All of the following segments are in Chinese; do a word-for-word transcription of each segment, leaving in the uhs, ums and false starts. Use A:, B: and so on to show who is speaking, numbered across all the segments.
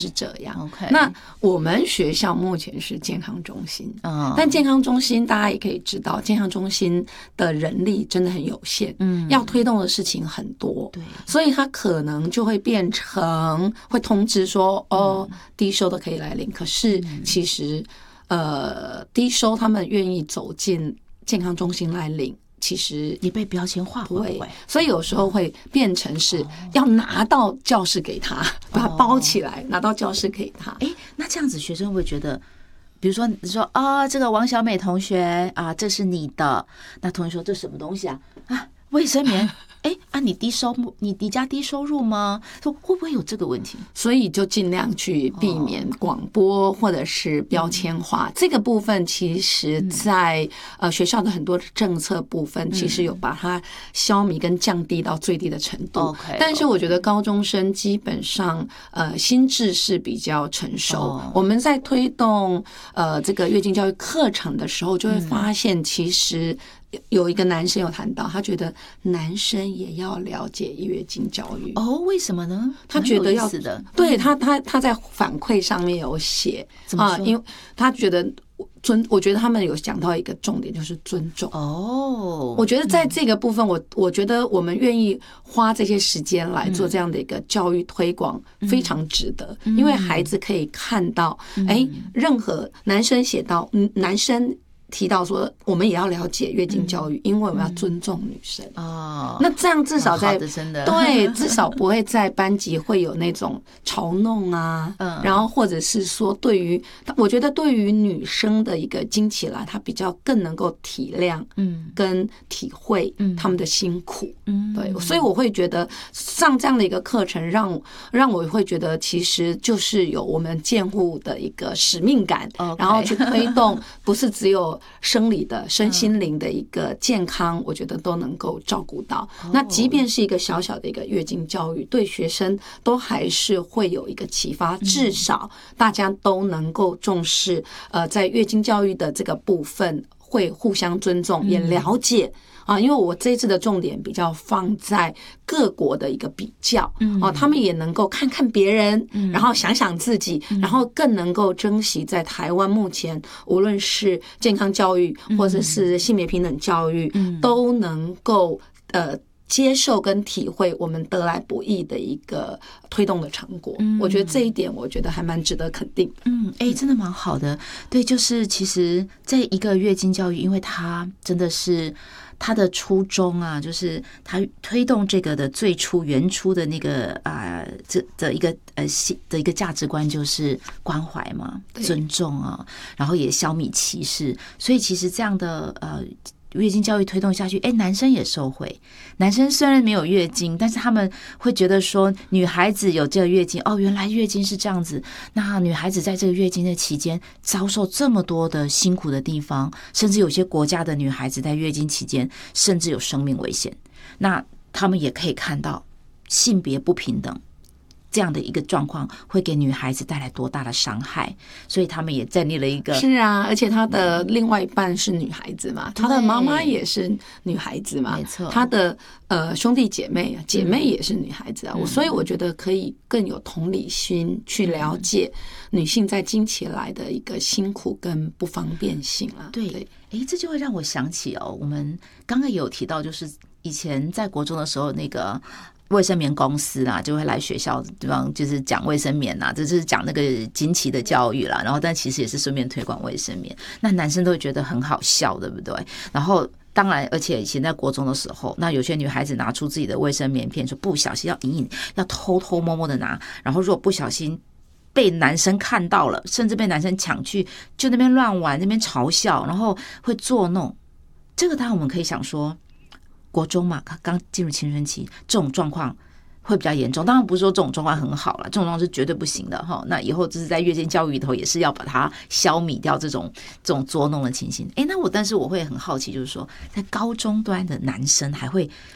A: 是这样。
B: Okay.
A: 那我们学校目前是健康中心，
B: 嗯，
A: 但健康中心大家也可以知道，健康中心的人力真的很有限，
B: 嗯，
A: 要推动的事情很多，
B: 对，
A: 所以它可能就会变成会通知说，哦，低收的可以来领，可是其实呃，低收他们愿意走进健康中心来领。其实
B: 也被标签化，
A: 对，所以有时候会变成是要拿到教室给他，把它包起来，拿到教室给他。
B: 哎，那这样子学生会不会觉得，比如说你说啊、哦，这个王小美同学啊，这是你的，那同学说这什么东西啊？啊，卫生棉。哎啊，你低收入，你你家低收入吗？说会不会有这个问题？
A: 所以就尽量去避免广播或者是标签化、哦、这个部分。其实在呃学校的很多政策部分，其实有把它消弭跟降低到最低的程度。
B: Okay,
A: 但是我觉得高中生基本上呃心智是比较成熟。哦、我们在推动呃这个月经教育课程的时候，就会发现其实。有一个男生有谈到，他觉得男生也要了解月经教育。
B: 哦，为什么呢？
A: 他觉得要
B: 的，
A: 对他他他在反馈上面有写
B: 啊，
A: 因为他觉得尊，我觉得他们有讲到一个重点，就是尊重。
B: 哦，
A: 我觉得在这个部分，我我觉得我们愿意花这些时间来做这样的一个教育推广，非常值得，因为孩子可以看到，哎，任何男生写到，嗯，男生。提到说，我们也要了解月经教育，因为我们要尊重女生。
B: 哦，
A: 那这样至少在
B: 真的
A: 对，至少不会在班级会有那种嘲弄啊，嗯，然后或者是说，对于我觉得对于女生的一个经期来，她比较更能够体谅，嗯，跟体会他们的辛苦，嗯，对，所以我会觉得上这样的一个课程让，让让我会觉得其实就是有我们健护的一个使命感，
B: okay.
A: 然后去推动，不是只有。生理的身心灵的一个健康，我觉得都能够照顾到。那即便是一个小小的一个月经教育，对学生都还是会有一个启发，至少大家都能够重视。呃，在月经教育的这个部分，会互相尊重，也了解。啊，因为我这一次的重点比较放在各国的一个比较，哦，他们也能够看看别人，然后想想自己，然后更能够珍惜在台湾目前无论是健康教育或者是性别平等教育，都能够呃接受跟体会我们得来不易的一个推动的成果。我觉得这一点，我觉得还蛮值得肯定。
B: 嗯，哎，真的蛮好的。对，就是其实在一个月经教育，因为它真的是。他的初衷啊，就是他推动这个的最初原初的那个啊、呃，这的一个呃的一个价值观就是关怀嘛，尊重啊，然后也消弭歧视。所以其实这样的呃月经教育推动下去，哎，男生也受惠。男生虽然没有月经，但是他们会觉得说，女孩子有这个月经，哦，原来月经是这样子。那女孩子在这个月经的期间遭受这么多的辛苦的地方，甚至有些国家的女孩子在月经期间甚至有生命危险。那他们也可以看到性别不平等。这样的一个状况会给女孩子带来多大的伤害，所以他们也建立了一个
A: 是啊，而且他的另外一半是女孩子嘛，他的妈妈也是女孩子嘛，
B: 没错，
A: 他的呃兄弟姐妹姐妹也是女孩子啊，嗯、所以我觉得可以更有同理心去了解女性在经期来的一个辛苦跟不方便性啊。
B: 对，哎、欸，这就会让我想起哦，我们刚刚也有提到，就是以前在国中的时候那个。卫生棉公司啦，就会来学校地方，就是讲卫生棉啦，这就是讲那个经期的教育啦。然后，但其实也是顺便推广卫生棉。那男生都会觉得很好笑，对不对？然后，当然，而且以前在国中的时候，那有些女孩子拿出自己的卫生棉片，说不小心要隐隐要偷偷摸摸的拿，然后如果不小心被男生看到了，甚至被男生抢去，就那边乱玩，那边嘲笑，然后会作弄。这个当然我们可以想说。国中嘛，刚进入青春期，这种状况会比较严重。当然不是说这种状况很好了，这种状况是绝对不行的哈。那以后就是在月经教育里头，也是要把它消弭掉这种这种捉弄的情形。哎，那我但是我会很好奇，就是说，在高中端的男生还会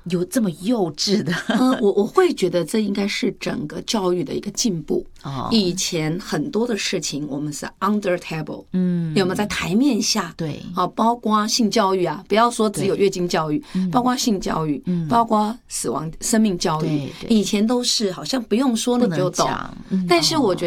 B: 有这么幼稚的？
A: 呃，我我会觉得这应该是整个教育的一个进步。
B: 哦，
A: 以前很多的事情我们是 under table，
B: 嗯，
A: 有没有在台面下？
B: 对，
A: 啊，包括性教育啊，不要说只有月经教育，包括性教育，
B: 嗯，
A: 包括死亡生命教育，以前都是好像不用说你就懂，但是我觉得。